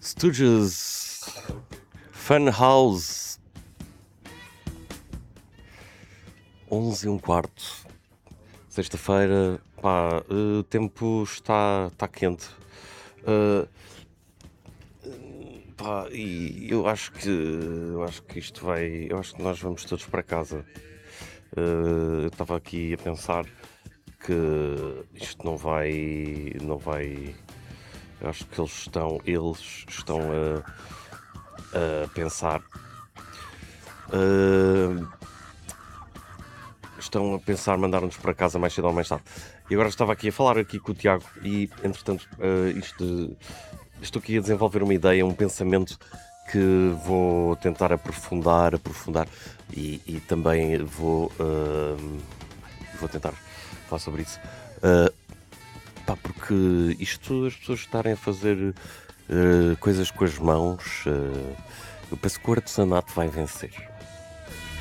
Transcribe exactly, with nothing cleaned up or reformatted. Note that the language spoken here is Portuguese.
Stooges, Funhouse, onze e um quarto, sexta-feira, pá, eh, o tempo está, está quente, eh, pá, e eu acho que, eu acho que isto vai, eu acho que nós vamos todos para casa. Eh, eu estava aqui a pensar que isto não vai, não vai, eu acho que eles estão, eles estão a, a pensar. eh, estão a pensar mandar-nos para casa mais cedo ou mais tarde. E agora estava aqui a falar aqui com o Tiago e, entretanto, uh, isto, estou aqui a desenvolver uma ideia, um pensamento que vou tentar aprofundar, aprofundar e, e também vou, uh, vou tentar falar sobre isso. Uh, pá, porque isto, as pessoas estarem a fazer uh, coisas com as mãos, uh, eu penso que o artesanato vai vencer.